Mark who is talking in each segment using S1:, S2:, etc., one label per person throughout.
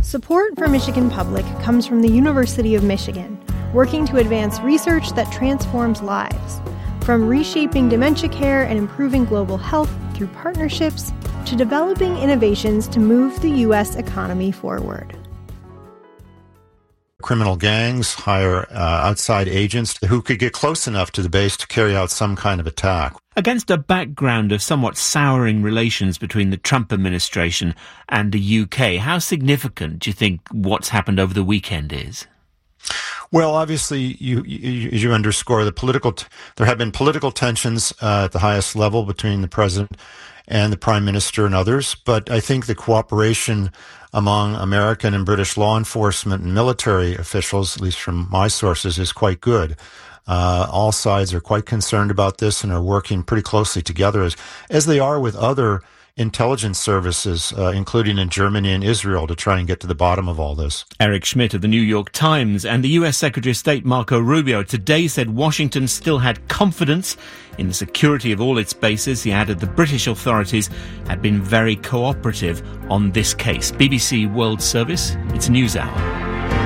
S1: Support for Michigan Public comes from the University of Michigan, working to advance research that transforms lives. From reshaping dementia care and improving global health through partnerships, to developing innovations to move the U.S. economy forward.
S2: Criminal gangs hire outside agents who could get close enough to the base to carry out some kind of attack.
S3: Against a background of somewhat souring relations between the Trump administration and the UK, how significant do you think what's happened over the weekend is?
S2: Well, obviously, you underscore there have been political tensions at the highest level between the president and the prime minister and others, but I think the cooperation among American and British law enforcement and military officials, at least from my sources, is quite good. All sides are quite concerned about this and are working pretty closely together, as they are with other intelligence services, including in Germany and Israel, to try and get to the bottom of all this.
S3: Eric Schmidt of the New York Times and the US Secretary of State Marco Rubio today said Washington still had confidence in the security of all its bases. He added the British authorities had been very cooperative on this case. BBC World Service, it's NewsHour.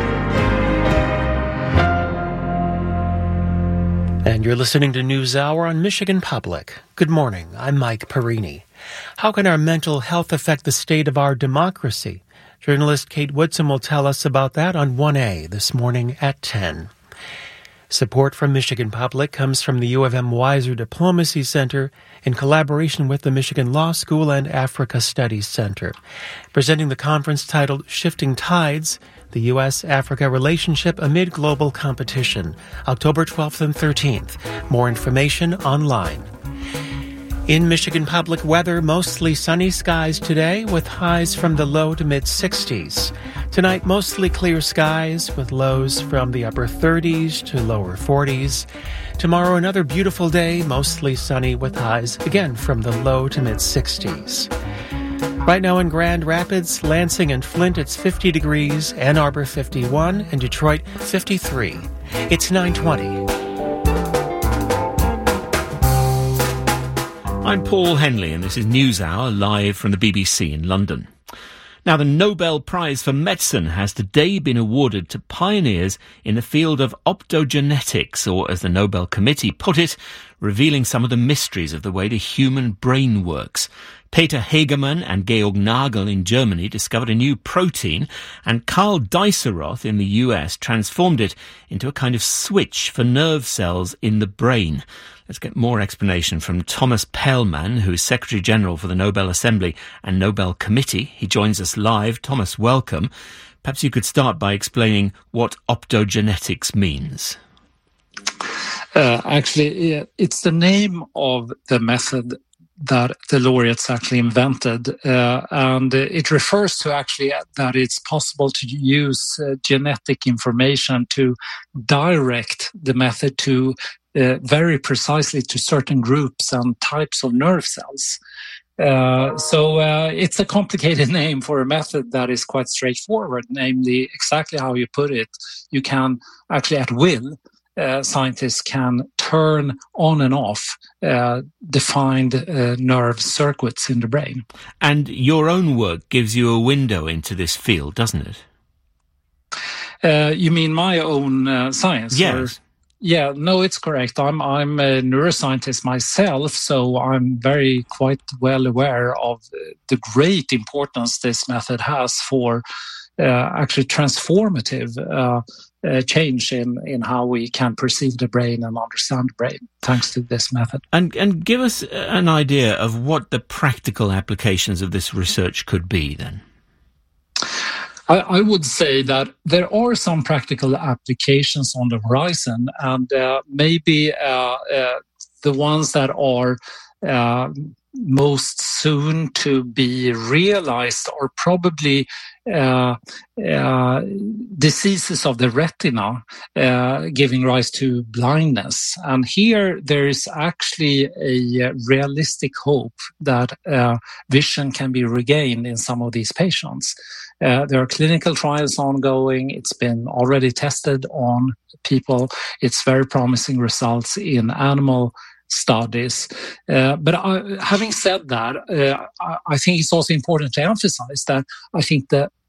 S4: And you're listening to NewsHour on Michigan Public. Good morning, I'm Mike Perini. How can our mental health affect the state of our democracy? Journalist Kate Woodson will tell us about that on 1A this morning at 10. Support from Michigan Public comes from the U of M Weiser Diplomacy Center in collaboration with the Michigan Law School and Africa Studies Center. Presenting the conference titled Shifting Tides, the U.S.-Africa Relationship Amid Global Competition, October 12th and 13th. More information online. In Michigan Public weather, mostly sunny skies today with highs from the low to mid-60s. Tonight, mostly clear skies with lows from the upper 30s to lower 40s. Tomorrow, another beautiful day, mostly sunny with highs, again, from the low to mid-60s. Right now in Grand Rapids, Lansing and Flint, it's 50 degrees, Ann Arbor 51, and Detroit 53. It's 9:20.
S3: I'm Paul Henley, and this is NewsHour, live from the BBC in London. Now, the Nobel Prize for Medicine has today been awarded to pioneers in the field of optogenetics, or as the Nobel Committee put it, revealing some of the mysteries of the way the human brain works. Peter Hagemann and Georg Nagel in Germany discovered a new protein, and Carl Deisseroth in the US transformed it into a kind of switch for nerve cells in the brain. Let's get more explanation from Thomas Perlmann, who is Secretary General for the Nobel Assembly and Nobel Committee. He joins us live. Thomas, welcome. Perhaps you could start by explaining what optogenetics means.
S5: Actually, it's the name of the method that the laureates actually invented, and it refers to actually that it's possible to use genetic information to direct the method to very precisely to certain groups and types of nerve cells. So it's a complicated name for a method that is quite straightforward, namely exactly how you put it. You can actually at will, scientists can turn on and off defined nerve circuits in the brain.
S3: And your own work gives you a window into this field, doesn't
S5: it? You mean my own science?
S3: Yes.
S5: Yeah, no, it's correct. I'm a neuroscientist myself, so I'm quite well aware of the great importance this method has for actually transformative change in how we can perceive the brain and understand the brain, thanks to this method.
S3: And give us an idea of what the practical applications of this research could be then.
S5: I would say that there are some practical applications on the horizon, and maybe the ones that are most soon to be realized are probably diseases of the retina giving rise to blindness. And here there is actually a realistic hope that vision can be regained in some of these patients. There are clinical trials ongoing. It's been already tested on people. It's very promising results in animal studies. But having said that, I think it's also important to emphasize that I think that